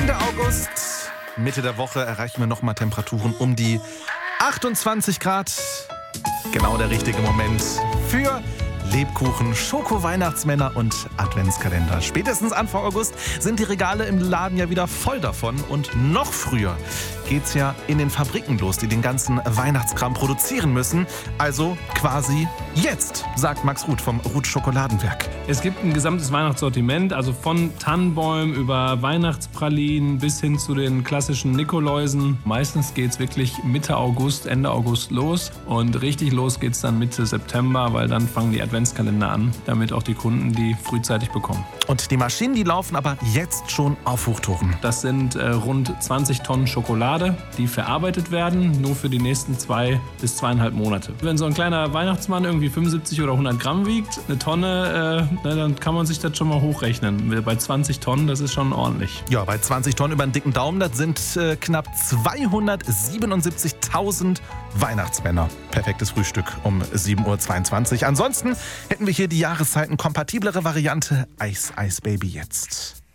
Ende August, Mitte der Woche erreichen wir nochmal Temperaturen um die 28 Grad. Genau der richtige Moment für Lebkuchen, Schoko-Weihnachtsmänner und Adventskalender. Spätestens Anfang August sind die Regale im Laden ja wieder voll davon. Und noch früher geht's ja in den Fabriken los, die den ganzen Weihnachtskram produzieren müssen. Also quasi jetzt, sagt Max Ruth vom Ruth Schokoladenwerk. Es gibt ein gesamtes Weihnachtssortiment, also von Tannenbäumen über Weihnachtspralinen bis hin zu den klassischen Nikoläusen. Meistens geht's wirklich Mitte August, Ende August los. Und richtig los geht's dann Mitte September, weil dann fangen die Adventskalender an, damit auch die Kunden die frühzeitig bekommen. Und die Maschinen, die laufen aber jetzt schon auf Hochtouren. Das sind rund 20 Tonnen Schokolade, die verarbeitet werden, nur für die nächsten 2 bis 2,5 Monate. Wenn so ein kleiner Weihnachtsmann irgendwie 75 oder 100 Gramm wiegt, eine Tonne, dann kann man sich das schon mal hochrechnen. Bei 20 Tonnen, das ist schon ordentlich. Ja, bei 20 Tonnen über den dicken Daumen, das sind knapp 277.000 Weihnachtsmänner. Perfektes Frühstück um 7.22 Uhr. Ansonsten hätten wir hier die Jahreszeiten kompatiblere Variante Ice Ice Baby jetzt.